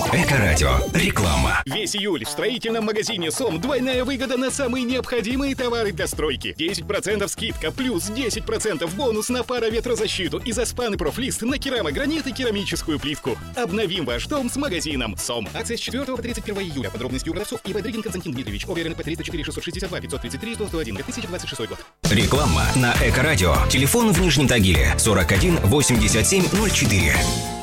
Эко-радио. Реклама. Весь июль в строительном магазине СОМ двойная выгода на самые необходимые товары для стройки. 10% скидка плюс 10% бонус на пароветрозащиту и Заспан и Профлист на керамогранит и керамическую плитку. Обновим ваш дом с магазином СОМ. Акция с 4 по 31 июля. Подробности у продавцов и Дрыгин Константин Дмитриевич. ОВРНП 304 662 533 101 2026 год. Реклама на Эко-радио. Телефон в Нижнем Тагиле 41 87 04.